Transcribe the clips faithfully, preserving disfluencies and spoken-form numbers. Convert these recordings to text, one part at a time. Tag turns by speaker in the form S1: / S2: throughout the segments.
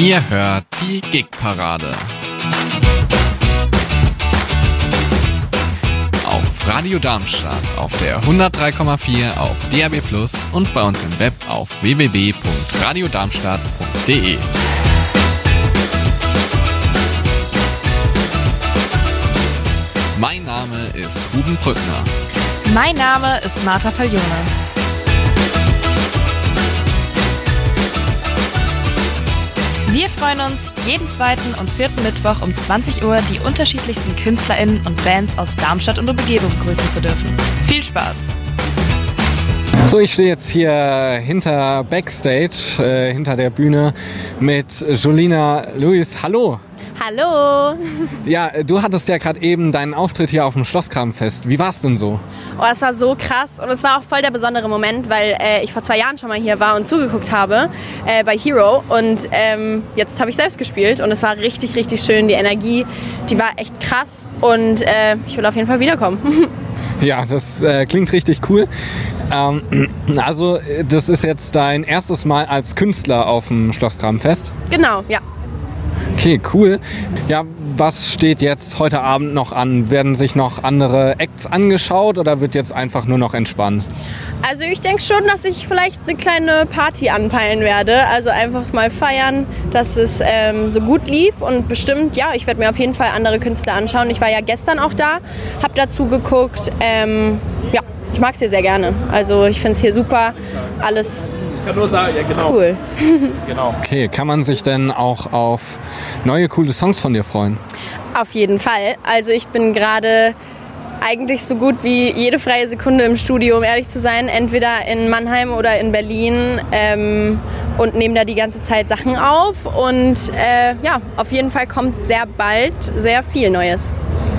S1: Ihr hört die Gig-Parade. Auf Radio Darmstadt, auf der hundertdrei Komma vier, auf D A B plus und bei uns im Web auf w w w punkt radio darmstadt punkt d e. Mein Name ist Ruben Brückner.
S2: Mein Name ist Martha Paglione. Wir freuen uns, jeden zweiten und vierten Mittwoch um zwanzig Uhr die unterschiedlichsten KünstlerInnen und Bands aus Darmstadt und Umgebung begrüßen zu dürfen. Viel Spaß!
S3: So, ich stehe jetzt hier hinter Backstage, äh, hinter der Bühne mit Jolina Lewis. Hallo!
S4: Hallo!
S3: Ja, du hattest ja gerade eben deinen Auftritt hier auf dem Schlosskramfest. Wie war es denn so?
S4: Oh, es war so krass und es war auch voll der besondere Moment, weil äh, ich vor zwei Jahren schon mal hier war und zugeguckt habe äh, bei Hero und ähm, jetzt habe ich selbst gespielt und es war richtig, richtig schön. Die Energie, die war echt krass und äh, ich will auf jeden Fall wiederkommen.
S3: Ja, das äh, klingt richtig cool. Ähm, also, das ist jetzt dein erstes Mal als Künstler auf dem Schlosskramfest?
S4: Genau, ja.
S3: Okay, cool. Ja, was steht jetzt heute Abend noch an? Werden sich noch andere Acts angeschaut oder wird jetzt einfach nur noch entspannt?
S4: Also ich denke schon, dass ich vielleicht eine kleine Party anpeilen werde. Also einfach mal feiern, dass es ähm, so gut lief. Und bestimmt, ja, ich werde mir auf jeden Fall andere Künstler anschauen. Ich war ja gestern auch da, habe dazu geguckt. Ähm, ja, ich mag es hier sehr gerne. Also ich finde es hier super. Alles
S5: Ich kann nur sagen, ja genau.
S4: Cool.
S5: Genau.
S3: Okay, kann man sich denn auch auf neue, coole Songs von dir freuen?
S4: Auf jeden Fall. Also ich bin gerade eigentlich so gut wie jede freie Sekunde im Studio, um ehrlich zu sein. Entweder in Mannheim oder in Berlin ähm, und nehme da die ganze Zeit Sachen auf. Und äh, ja, auf jeden Fall kommt sehr bald sehr viel Neues.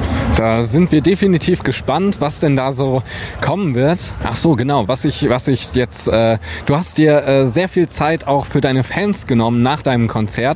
S3: Da sind wir definitiv gespannt, was denn da so kommen wird. Ach so, genau, was ich, was ich jetzt, äh, du hast dir äh, sehr viel Zeit auch für deine Fans genommen nach deinem Konzert,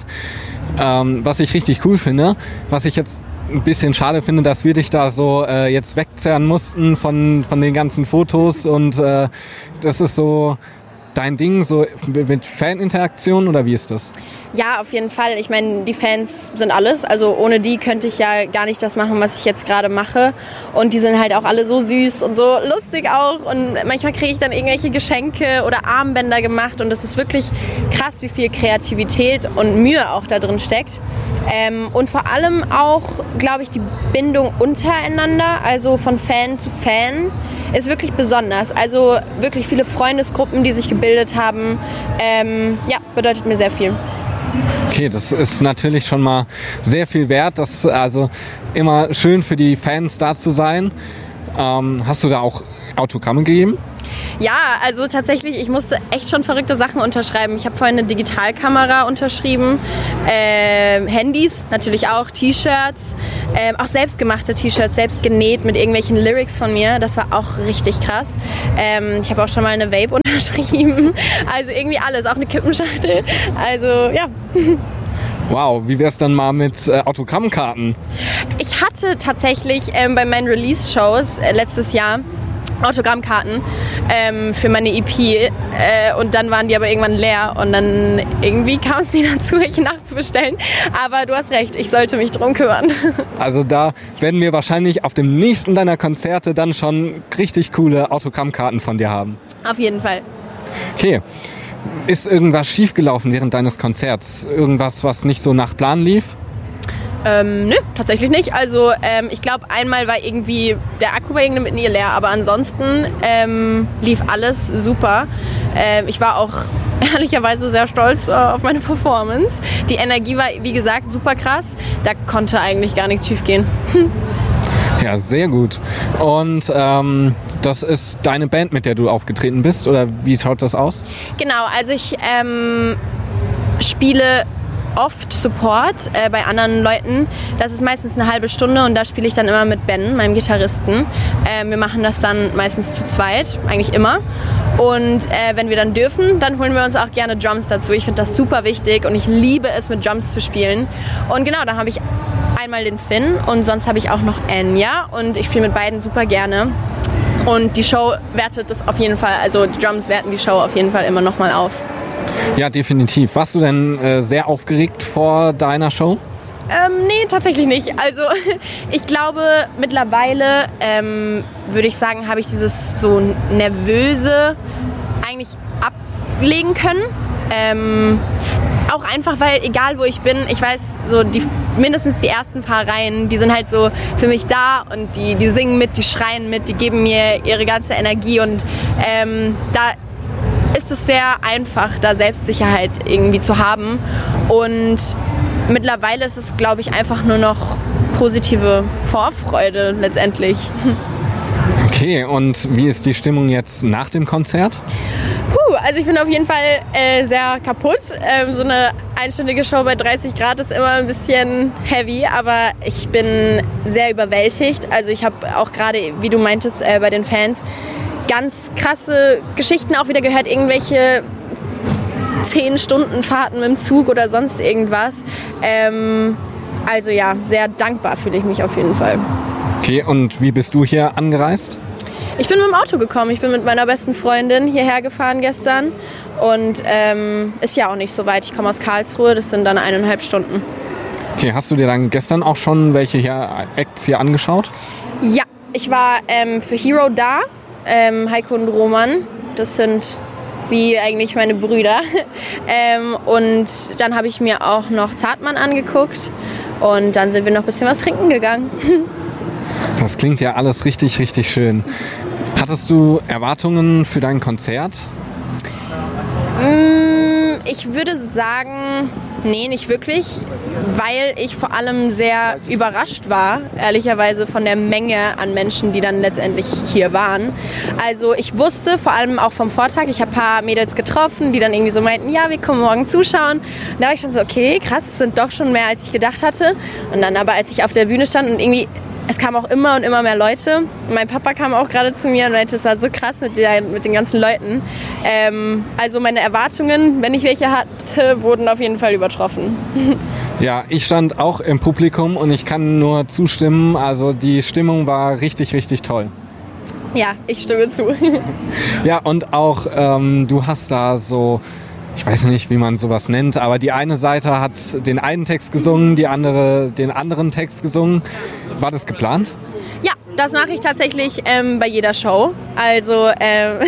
S3: ähm, was ich richtig cool finde. Was ich jetzt ein bisschen schade finde, dass wir dich da so äh, jetzt wegzerren mussten von, von den ganzen Fotos und äh, das ist so dein Ding, so mit Faninteraktion oder wie ist das?
S4: Ja, auf jeden Fall. Ich meine, die Fans sind alles. Also ohne die könnte ich ja gar nicht das machen, was ich jetzt gerade mache. Und die sind halt auch alle so süß und so lustig auch. Und manchmal kriege ich dann irgendwelche Geschenke oder Armbänder gemacht. Und das ist wirklich krass, wie viel Kreativität und Mühe auch da drin steckt. Ähm, und vor allem auch, glaube ich, die Bindung untereinander, also von Fan zu Fan, ist wirklich besonders. Also wirklich viele Freundesgruppen, die sich gebildet haben. Ähm, ja, bedeutet mir sehr viel.
S3: Okay, das ist natürlich schon mal sehr viel wert. Das ist also immer schön für die Fans da zu sein. Ähm, hast du da auch Autogramme gegeben?
S4: Ja, also tatsächlich, ich musste echt schon verrückte Sachen unterschreiben. Ich habe vorhin eine Digitalkamera unterschrieben, äh, Handys natürlich auch, T-Shirts, äh, auch selbstgemachte T-Shirts, selbst genäht mit irgendwelchen Lyrics von mir. Das war auch richtig krass. Ähm, ich habe auch schon mal eine Vape unterschrieben, also irgendwie alles, auch eine Kippenschachtel. Also ja.
S3: Wow, wie wär's dann mal mit äh, Autogrammkarten?
S4: Ich hatte tatsächlich ähm, bei meinen Release-Shows äh, letztes Jahr Autogrammkarten ähm, für meine E P äh, und dann waren die aber irgendwann leer und dann irgendwie kam es nie dazu, welche nachzubestellen. Aber du hast recht, ich sollte mich drum kümmern.
S3: Also da werden wir wahrscheinlich auf dem nächsten deiner Konzerte dann schon richtig coole Autogrammkarten von dir haben.
S4: Auf jeden Fall.
S3: Okay. Ist irgendwas schiefgelaufen während deines Konzerts? Irgendwas, was nicht so nach Plan lief?
S4: Ähm, nö, tatsächlich nicht. Also ähm, ich glaube, einmal war irgendwie der Akku bei irgendeinem in ihr leer, aber ansonsten ähm, lief alles super. Ähm, ich war auch ehrlicherweise sehr stolz äh, auf meine Performance. Die Energie war, wie gesagt, super krass. Da konnte eigentlich gar nichts schief gehen.
S3: Ja, sehr gut. Und ähm, das ist deine Band, mit der du aufgetreten bist, oder wie schaut das aus?
S4: Genau, also ich ähm, spiele oft Support äh, bei anderen Leuten. Das ist meistens eine halbe Stunde und da spiele ich dann immer mit Ben, meinem Gitarristen. Äh, wir machen das dann meistens zu zweit, eigentlich immer. Und äh, wenn wir dann dürfen, dann holen wir uns auch gerne Drums dazu. Ich finde das super wichtig und ich liebe es, mit Drums zu spielen. Und genau, dann habe ich einmal den Finn und sonst habe ich auch noch Enya und ich spiele mit beiden super gerne. Und die Show wertet das auf jeden Fall, also die Drums werten die Show auf jeden Fall immer nochmal auf.
S3: Ja, definitiv. Warst du denn äh, sehr aufgeregt vor deiner Show?
S4: Ähm, nee, tatsächlich nicht. Also ich glaube, mittlerweile ähm, würde ich sagen, habe ich dieses so Nervöse eigentlich ablegen können. Ähm, auch einfach, weil egal wo ich bin, ich weiß, so die, mindestens die ersten paar Reihen, die sind halt so für mich da und die, die singen mit, die schreien mit, die geben mir ihre ganze Energie und ähm, da ist es sehr einfach, da Selbstsicherheit irgendwie zu haben und mittlerweile ist es, glaube ich, einfach nur noch positive Vorfreude letztendlich.
S3: Okay, und wie ist die Stimmung jetzt nach dem Konzert?
S4: Puh, also ich bin auf jeden Fall äh, sehr kaputt. Ähm, so eine einstündige Show bei dreißig Grad ist immer ein bisschen heavy, aber ich bin sehr überwältigt. Also ich habe auch gerade, wie du meintest, äh, bei den Fans ganz krasse Geschichten auch wieder gehört, irgendwelche zehn Stunden Fahrten mit dem Zug oder sonst irgendwas. Ähm, also ja, sehr dankbar fühle ich mich auf jeden Fall.
S3: Okay, und wie bist du hier angereist?
S4: Ich bin mit dem Auto gekommen. Ich bin mit meiner besten Freundin hierher gefahren gestern. Und ähm, ist ja auch nicht so weit. Ich komme aus Karlsruhe, das sind dann eineinhalb Stunden.
S3: Okay, hast du dir dann gestern auch schon welche hier, Acts hier angeschaut?
S4: Ja, ich war ähm, für Hero da, ähm, Heiko und Roman. Das sind wie eigentlich meine Brüder. ähm, und dann habe ich mir auch noch Zartmann angeguckt und dann sind wir noch ein bisschen was trinken gegangen.
S3: Das klingt ja alles richtig, richtig schön. Hattest du Erwartungen für dein Konzert?
S4: Mm, ich würde sagen, nee, nicht wirklich, weil ich vor allem sehr überrascht war, ehrlicherweise von der Menge an Menschen, die dann letztendlich hier waren. Also ich wusste vor allem auch vom Vortag, ich habe ein paar Mädels getroffen, die dann irgendwie so meinten, ja, wir kommen morgen zuschauen. Und da war ich schon so, okay, krass, es sind doch schon mehr, als ich gedacht hatte. Und dann aber, als ich auf der Bühne stand und irgendwie, es kamen auch immer und immer mehr Leute. Und mein Papa kam auch gerade zu mir und meinte, es war so krass mit, der, mit den ganzen Leuten. Ähm, also meine Erwartungen, wenn ich welche hatte, wurden auf jeden Fall übertroffen.
S3: Ja, ich stand auch im Publikum und ich kann nur zustimmen. Also die Stimmung war richtig, richtig toll.
S4: Ja, ich stimme zu.
S3: Ja, und auch ähm, du hast da so, ich weiß nicht, wie man sowas nennt, aber die eine Seite hat den einen Text gesungen, die andere den anderen Text gesungen. War das geplant?
S4: Ja, das mache ich tatsächlich ähm, bei jeder Show. Also ähm,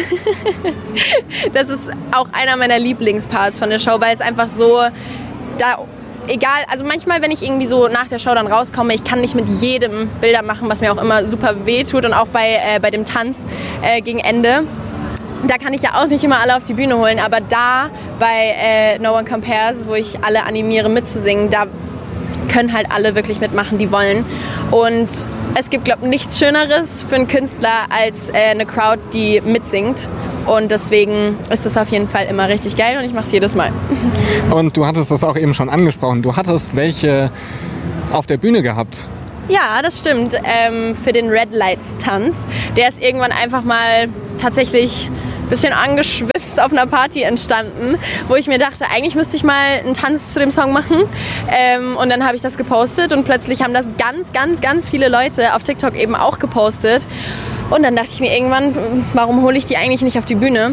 S4: das ist auch einer meiner Lieblingsparts von der Show, weil es einfach so, da egal, also manchmal, wenn ich irgendwie so nach der Show dann rauskomme, ich kann nicht mit jedem Bilder machen, was mir auch immer super weh tut und auch bei, äh, bei dem Tanz äh, gegen Ende. Da kann ich ja auch nicht immer alle auf die Bühne holen, aber da bei äh, No One Compares, wo ich alle animiere mitzusingen, da können halt alle wirklich mitmachen, die wollen. Und es gibt, glaube ich, nichts Schöneres für einen Künstler als äh, eine Crowd, die mitsingt. Und deswegen ist das auf jeden Fall immer richtig geil und ich mache es jedes Mal.
S3: Und du hattest das auch eben schon angesprochen. Du hattest welche auf der Bühne gehabt.
S4: Ja, das stimmt. Ähm, für den Red Lights Tanz. Der ist irgendwann einfach mal tatsächlich ein bisschen angeschwipst auf einer Party entstanden, wo ich mir dachte, eigentlich müsste ich mal einen Tanz zu dem Song machen. Ähm, und dann habe ich das gepostet und plötzlich haben das ganz, ganz, ganz viele Leute auf TikTok eben auch gepostet. Und dann dachte ich mir irgendwann, warum hole ich die eigentlich nicht auf die Bühne?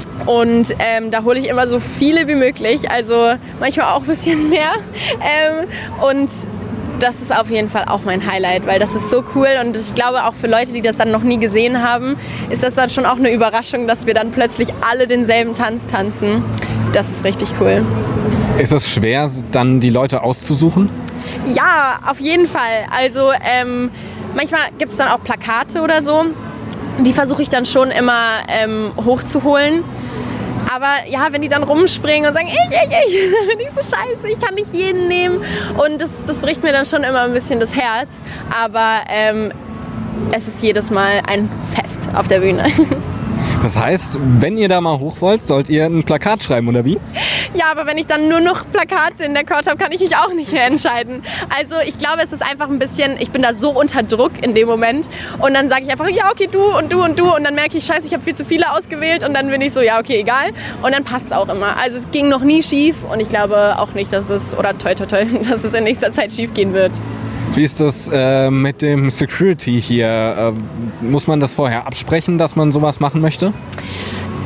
S4: Und ähm, da hole ich immer so viele wie möglich, also manchmal auch ein bisschen mehr. Ähm, und das ist auf jeden Fall auch mein Highlight, weil das ist so cool und ich glaube auch für Leute, die das dann noch nie gesehen haben, ist das dann schon auch eine Überraschung, dass wir dann plötzlich alle denselben Tanz tanzen. Das ist richtig cool.
S3: Ist es schwer, dann die Leute auszusuchen?
S4: Ja, auf jeden Fall. Also ähm, manchmal gibt es dann auch Plakate oder so. Die versuche ich dann schon immer ähm, hochzuholen. Aber ja, wenn die dann rumspringen und sagen, ich, ich, ich, dann bin ich so scheiße, ich kann nicht jeden nehmen. Und das, das bricht mir dann schon immer ein bisschen das Herz. Aber ähm, es ist jedes Mal ein Fest auf der Bühne.
S3: Das heißt, wenn ihr da mal hoch wollt, sollt ihr ein Plakat schreiben, oder wie?
S4: Ja, aber wenn ich dann nur noch Plakate in der Crowd habe, kann ich mich auch nicht mehr entscheiden. Also ich glaube, es ist einfach ein bisschen, ich bin da so unter Druck in dem Moment und dann sage ich einfach, ja okay, du und du und du und dann merke ich, scheiße, ich habe viel zu viele ausgewählt und dann bin ich so, ja okay, egal und dann passt es auch immer. Also es ging noch nie schief und ich glaube auch nicht, dass es, oder toi toi toi, dass es in nächster Zeit schief gehen wird.
S3: Wie ist das äh, mit dem Security hier? Äh, muss man das vorher absprechen, dass man sowas machen möchte?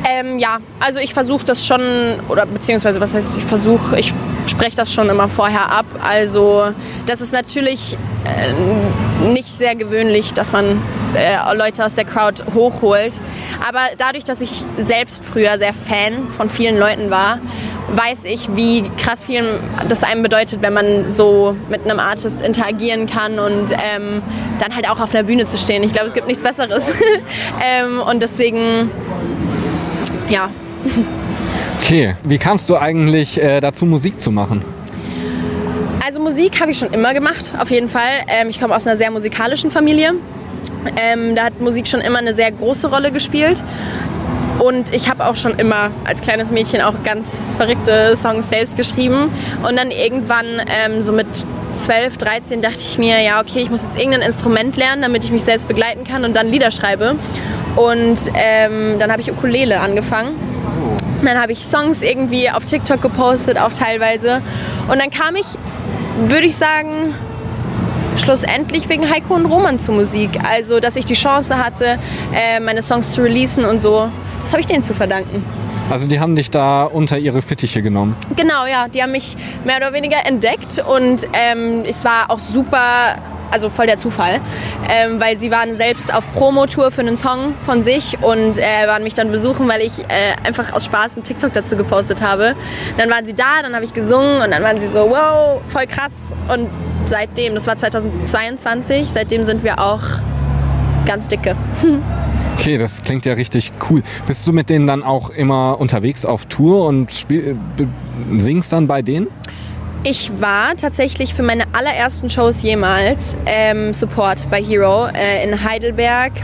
S4: Ähm, ja, also ich versuche das schon, oder beziehungsweise was heißt, ich versuche, ich spreche das schon immer vorher ab. Also das ist natürlich äh, nicht sehr gewöhnlich, dass man äh, Leute aus der Crowd hochholt. Aber dadurch, dass ich selbst früher sehr Fan von vielen Leuten war, weiß ich, wie krass viel das einem bedeutet, wenn man so mit einem Artist interagieren kann und ähm, dann halt auch auf einer Bühne zu stehen. Ich glaube, es gibt nichts Besseres. ähm, und deswegen, ja.
S3: Okay, wie kamst du eigentlich äh, dazu, Musik zu machen?
S4: Also Musik habe ich schon immer gemacht, auf jeden Fall. Ähm, ich komme aus einer sehr musikalischen Familie. Ähm, da hat Musik schon immer eine sehr große Rolle gespielt. Und ich habe auch schon immer als kleines Mädchen auch ganz verrückte Songs selbst geschrieben. Und dann irgendwann ähm, so mit zwölf, dreizehn dachte ich mir, ja okay, ich muss jetzt irgendein Instrument lernen, damit ich mich selbst begleiten kann und dann Lieder schreibe. Und ähm, dann habe ich Ukulele angefangen. Dann habe ich Songs irgendwie auf TikTok gepostet, auch teilweise. Und dann kam ich, würde ich sagen, schlussendlich wegen Heiko und Roman zur Musik. Also, dass ich die Chance hatte, äh, meine Songs zu releasen und so. Das habe ich denen zu verdanken.
S3: Also die haben dich da unter ihre Fittiche genommen?
S4: Genau, ja. Die haben mich mehr oder weniger entdeckt und ähm, es war auch super, also voll der Zufall, ähm, weil sie waren selbst auf Promotour für einen Song von sich und äh, waren mich dann besuchen, weil ich äh, einfach aus Spaß einen TikTok dazu gepostet habe. Dann waren sie da, dann habe ich gesungen und dann waren sie so, wow, voll krass. Und seitdem, das war zweitausendzweiundzwanzig, seitdem sind wir auch ganz dicke.
S3: Okay, das klingt ja richtig cool. Bist du mit denen dann auch immer unterwegs auf Tour und spiel, singst dann bei denen?
S4: Ich war tatsächlich für meine allerersten Shows jemals ähm, Support bei Hero äh, in Heidelberg,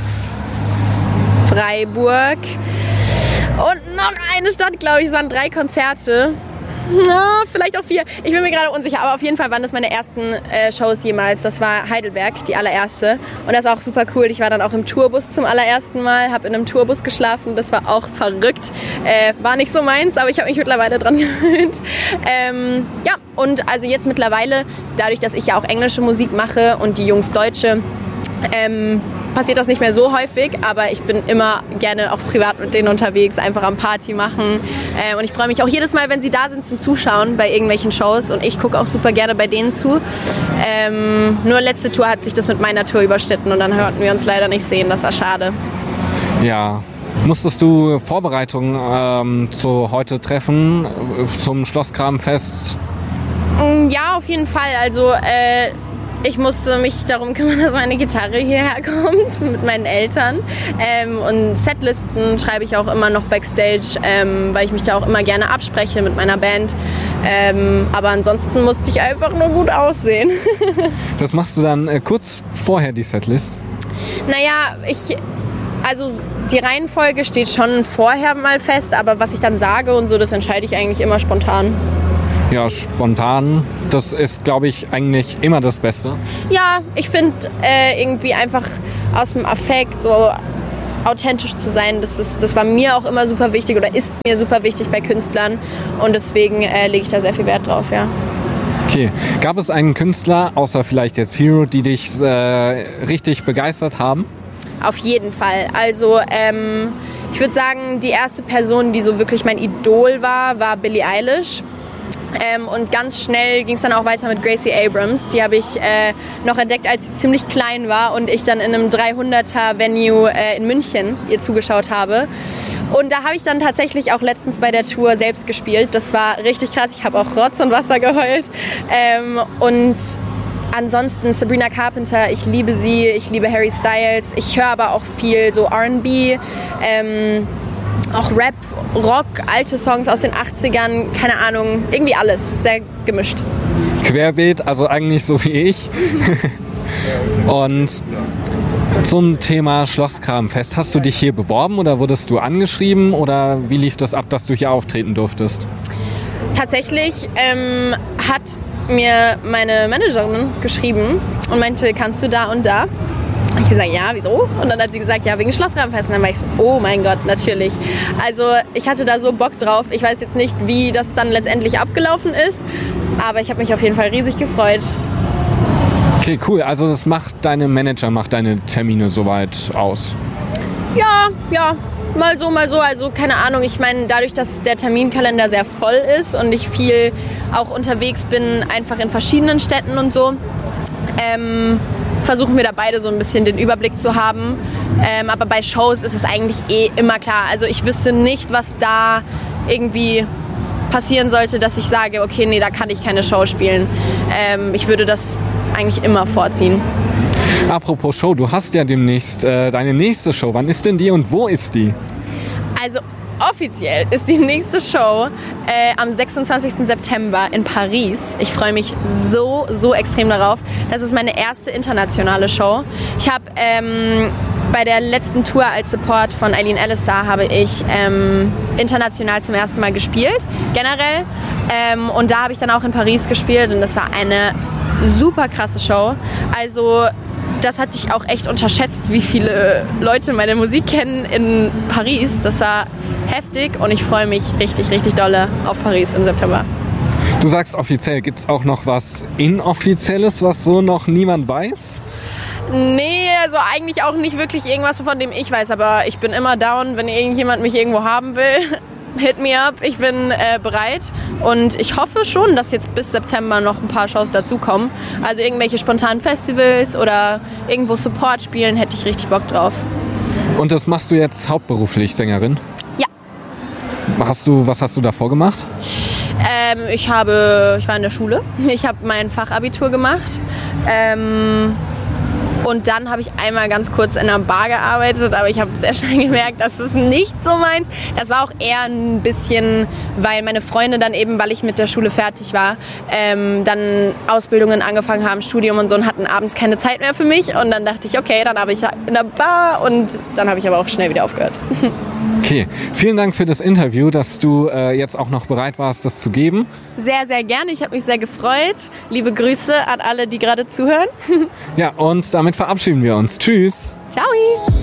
S4: Freiburg und noch eine Stadt, glaube ich. Es waren drei Konzerte. Ja, vielleicht auch vier. Ich bin mir gerade unsicher, aber auf jeden Fall waren das meine ersten äh, Shows jemals. Das war Heidelberg, die allererste. Und das war auch super cool. Ich war dann auch im Tourbus zum allerersten Mal, habe in einem Tourbus geschlafen. Das war auch verrückt. Äh, war nicht so meins, aber ich habe mich mittlerweile dran gewöhnt. Ähm, ja, und also jetzt mittlerweile, dadurch, dass ich ja auch englische Musik mache und die Jungs deutsche, ähm, passiert das nicht mehr so häufig, aber ich bin immer gerne auch privat mit denen unterwegs, einfach am Party machen. Äh, und ich freue mich auch jedes Mal, wenn sie da sind zum Zuschauen bei irgendwelchen Shows. Und ich gucke auch super gerne bei denen zu. Ähm, nur letzte Tour hat sich das mit meiner Tour überschnitten und dann hörten wir uns leider nicht sehen. Das war schade.
S3: Ja. Musstest du Vorbereitungen ähm, zu heute treffen, zum Schlosskramfest?
S4: Ja, auf jeden Fall. Also äh, ich musste mich darum kümmern, dass meine Gitarre hierher kommt mit meinen Eltern. Ähm, und Setlisten schreibe ich auch immer noch Backstage, ähm, weil ich mich da auch immer gerne abspreche mit meiner Band. Ähm, aber ansonsten musste ich einfach nur gut aussehen.
S3: Das machst du dann äh, kurz vorher, die Setlist?
S4: Naja, ich... Also die Reihenfolge steht schon vorher mal fest, aber was ich dann sage und so, das entscheide ich eigentlich immer spontan.
S3: Ja, spontan, das ist, glaube ich, eigentlich immer das Beste.
S4: Ja, ich finde äh, irgendwie einfach aus dem Affekt so authentisch zu sein, das, ist, das war mir auch immer super wichtig oder ist mir super wichtig bei Künstlern und deswegen äh, lege ich da sehr viel Wert drauf, ja.
S3: Okay, gab es einen Künstler, außer vielleicht jetzt Hero, die dich äh, richtig begeistert haben?
S4: Auf jeden Fall. Also ähm, ich würde sagen, die erste Person, die so wirklich mein Idol war, war Billie Eilish. Ähm, und ganz schnell ging es dann auch weiter mit Gracie Abrams. Die habe ich äh, noch entdeckt, als sie ziemlich klein war und ich dann in einem dreihunderter-Venue äh, in München ihr zugeschaut habe. Und da habe ich dann tatsächlich auch letztens bei der Tour selbst gespielt. Das war richtig krass. Ich habe auch Rotz und Wasser geheult. Ähm, und ansonsten Sabrina Carpenter, ich liebe sie, ich liebe Harry Styles. Ich höre aber auch viel so R and B, ähm, auch Rap, Rock, alte Songs aus den achtzigern, keine Ahnung, irgendwie alles, sehr gemischt.
S3: Querbeet, also eigentlich so wie ich. Und zum Thema Schlosskramfest, hast du dich hier beworben oder wurdest du angeschrieben oder wie lief das ab, dass du hier auftreten durftest?
S4: Tatsächlich ähm, hat mir meine Managerin geschrieben und meinte, kannst du da und da? Habe ich gesagt, ja, wieso? Und dann hat sie gesagt, ja, wegen Schlosskramfest. Und dann war ich so, oh mein Gott, natürlich. Also ich hatte da so Bock drauf. Ich weiß jetzt nicht, wie das dann letztendlich abgelaufen ist, aber ich habe mich auf jeden Fall riesig gefreut.
S3: Okay, cool. Also das macht deine Manager, macht deine Termine soweit aus?
S4: Ja, ja. Mal so, mal so. Also keine Ahnung. Ich meine, dadurch, dass der Terminkalender sehr voll ist und ich viel auch unterwegs bin, einfach in verschiedenen Städten und so, ähm, versuchen wir da beide so ein bisschen den Überblick zu haben. Ähm, aber bei Shows ist es eigentlich eh immer klar. Also ich wüsste nicht, was da irgendwie passieren sollte, dass ich sage, okay, nee, da kann ich keine Show spielen. Ähm, ich würde das eigentlich immer vorziehen.
S3: Apropos Show, du hast ja demnächst äh, deine nächste Show. Wann ist denn die und wo ist die?
S4: Also offiziell ist die nächste Show äh, am sechsundzwanzigsten September in Paris. Ich freue mich so, so extrem darauf. Das ist meine erste internationale Show. Ich habe ähm, bei der letzten Tour als Support von Eileen Alistair habe ich ähm, international zum ersten Mal gespielt, generell. Ähm, und da habe ich dann auch in Paris gespielt und das war eine super krasse Show. Also das hatte ich auch echt unterschätzt, wie viele Leute meine Musik kennen in Paris. Das war heftig und ich freue mich richtig, richtig dolle auf Paris im September.
S3: Du sagst offiziell, gibt es auch noch was Inoffizielles, was so noch niemand weiß?
S4: Nee, also eigentlich auch nicht wirklich irgendwas, von dem ich weiß, aber ich bin immer down, wenn irgendjemand mich irgendwo haben will. Hit me up, ich bin äh, bereit und ich hoffe schon, dass jetzt bis September noch ein paar Shows dazukommen. Also irgendwelche spontanen Festivals oder irgendwo Support spielen, hätte ich richtig Bock drauf.
S3: Und das machst du jetzt hauptberuflich, Sängerin?
S4: Ja.
S3: Hast du, was hast du davor gemacht?
S4: Ähm, ich habe, ich war in der Schule, ich habe mein Fachabitur gemacht. Ähm, Und dann habe ich einmal ganz kurz in einer Bar gearbeitet, aber ich habe sehr schnell gemerkt, das ist nicht so meins. Das war auch eher ein bisschen, weil meine Freunde dann eben, weil ich mit der Schule fertig war, ähm, dann Ausbildungen angefangen haben, Studium und so und hatten abends keine Zeit mehr für mich. Und dann dachte ich, okay, dann habe ich in der Bar und dann habe ich aber auch schnell wieder aufgehört.
S3: Okay, vielen Dank für das Interview, dass du äh, jetzt auch noch bereit warst, das zu geben.
S4: Sehr, sehr gerne. Ich habe mich sehr gefreut. Liebe Grüße an alle, die gerade zuhören.
S3: Ja, und damit verabschieden wir uns. Tschüss.
S4: Ciao.